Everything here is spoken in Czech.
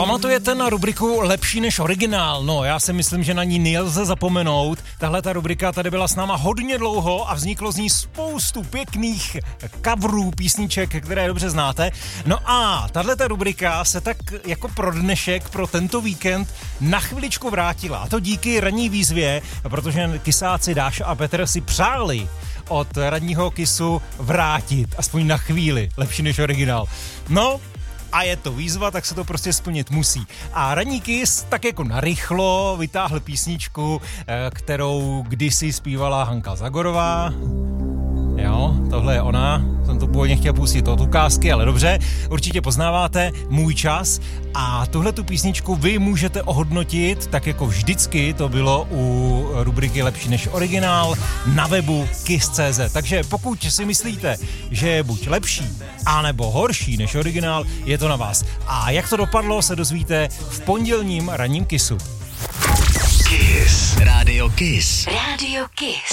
Pamatujete na rubriku Lepší než originál? No, já si myslím, že na ní nelze zapomenout. Tahle ta rubrika tady byla s náma hodně dlouho a vzniklo z ní spoustu pěkných coverů písniček, které dobře znáte. No a tahle ta rubrika se tak jako pro dnešek, pro tento víkend na chviličku vrátila. A to díky ranní výzvě, protože kysáci Dáša a Petr si přáli od ranního Kissu vrátit, aspoň na chvíli, lepší než originál. No, a je to výzva, tak se to prostě splnit musí. A ranní Kiss tak jako narychlo vytáhl písničku, kterou kdysi zpívala Hanka Zagorová. Jo, tohle je ona. Jsem to původně chtěl pustit od ukázky, ale dobře. Určitě poznáváte Můj čas a tuhletu písničku vy můžete ohodnotit, tak jako vždycky to bylo u rubriky Lepší než originál na webu kiss.cz. Takže pokud si myslíte, že je buď lepší, anebo horší než originál, je to na vás. A jak to dopadlo, se dozvíte v pondělním ranním Kissu. Kiss. Rádio Kiss. Rádio Kiss.